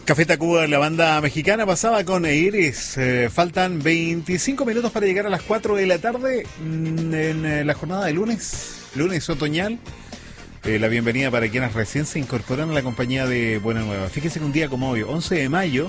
Café Tacuba, la banda mexicana, pasaba con Iris. Faltan 25 minutos para llegar a las 4 de la tarde en la jornada de lunes otoñal. La bienvenida para quienes recién se incorporan a la compañía de Buena Nueva. Fíjense que un día como hoy, 11 de mayo,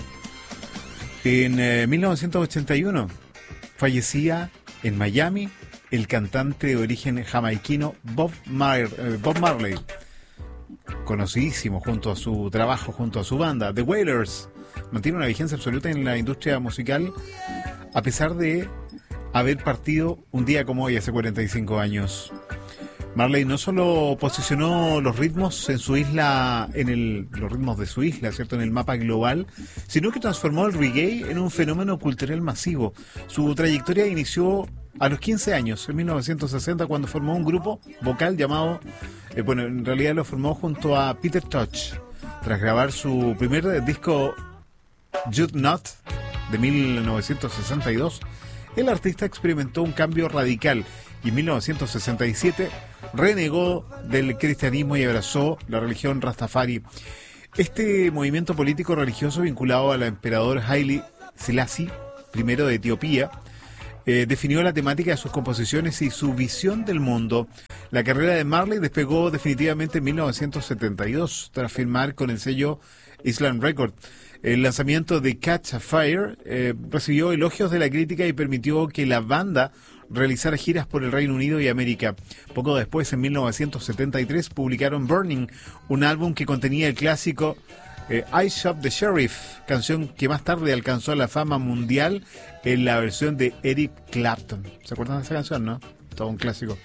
en 1981, fallecía en Miami el cantante de origen jamaiquino Bob Marley, conocidísimo junto a su trabajo, junto a su banda, The Wailers. Mantiene una vigencia absoluta en la industria musical, a pesar de haber partido un día como hoy, hace 45 años. Marley no solo posicionó los ritmos en su isla, los ritmos de su isla, ¿cierto?, en el mapa global, sino que transformó el reggae en un fenómeno cultural masivo. Su trayectoria inició a los 15 años, en 1960, cuando formó un grupo vocal llamado, en realidad lo formó junto a Peter Tosh. Tras grabar su primer disco, Jude Not, de 1962, el artista experimentó un cambio radical y en 1967 renegó del cristianismo y abrazó la religión Rastafari. Este movimiento político religioso vinculado al emperador Haile Selassie I de Etiopía definió la temática de sus composiciones y su visión del mundo. La carrera de Marley despegó definitivamente en 1972 tras firmar con el sello Island Records. El lanzamiento de Catch a Fire recibió elogios de la crítica y permitió que la banda realizara giras por el Reino Unido y América. Poco después, en 1973, publicaron Burning, un álbum que contenía el clásico I Shot the Sheriff, canción que más tarde alcanzó la fama mundial en la versión de Eric Clapton. ¿Se acuerdan de esa canción, no? Todo un clásico.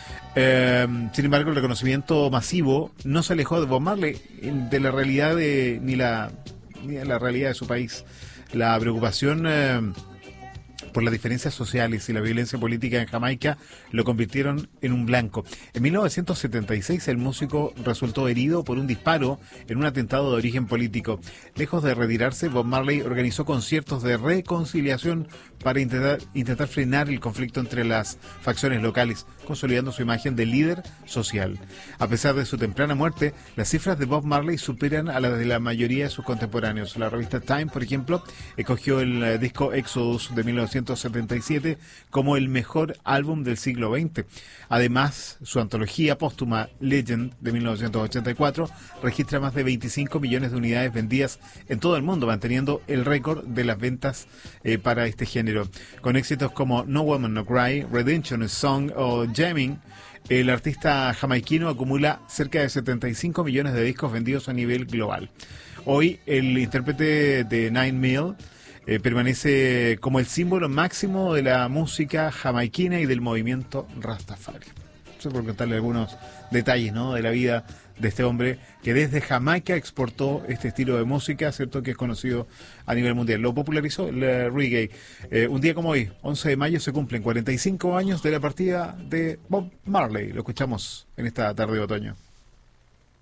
Sin embargo, el reconocimiento masivo no se alejó de Bob Marley de la realidad ni de la realidad de su país. La preocupación por las diferencias sociales y la violencia política en Jamaica lo convirtieron en un blanco. En 1976 el músico resultó herido por un disparo en un atentado de origen político. Lejos de retirarse, Bob Marley organizó conciertos de reconciliación para intentar frenar el conflicto entre las facciones locales, consolidando su imagen de líder social. A pesar de su temprana muerte, las cifras de Bob Marley superan a las de la mayoría de sus contemporáneos. La revista Time, por ejemplo, escogió el disco Exodus de 1977 como el mejor álbum del siglo XX. Además, su antología póstuma Legend de 1984 registra más de 25 millones de unidades vendidas en todo el mundo, manteniendo el récord de las ventas para este género. Con éxitos como No Woman No Cry, Redemption Song o Jamming, el artista jamaiquino acumula cerca de 75 millones de discos vendidos a nivel global. Hoy, el intérprete de Nine Mil permanece como el símbolo máximo de la música jamaiquina y del movimiento Rastafari. Eso por contarle algunos detalles, ¿no?, de la vida de este hombre que desde Jamaica exportó este estilo de música, ¿cierto?, que es conocido a nivel mundial. Lo popularizó el reggae. Un día como hoy, 11 de mayo, se cumplen 45 años de la partida de Bob Marley. Lo escuchamos en esta tarde de otoño.